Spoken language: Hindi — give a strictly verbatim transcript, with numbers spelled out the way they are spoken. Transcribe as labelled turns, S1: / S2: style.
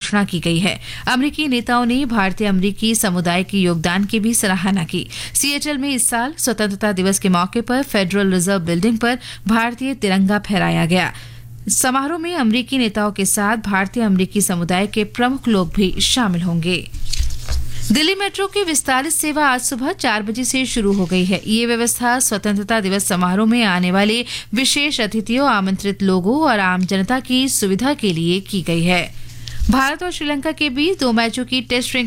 S1: घोषणा की गई है। अमेरिकी नेताओं ने भारतीय अमेरिकी समुदाय के योगदान की भी सराहना की। सिएटल में इस साल स्वतंत्रता दिवस के मौके पर फेडरल रिजर्व बिल्डिंग पर भारतीय तिरंगा फहराया गया। समारोह में अमेरिकी नेताओं के साथ भारतीय अमेरिकी समुदाय के प्रमुख लोग भी शामिल होंगे। दिल्ली मेट्रो की विस्तारित सेवा आज सुबह चार बजे से शुरू हो गई है। ये व्यवस्था स्वतंत्रता दिवस समारोह में आने वाले विशेष अतिथियों, आमंत्रित लोगों और आम जनता की सुविधा के लिए की गई है। भारत और श्रीलंका के बीच दो मैचों की टेस्ट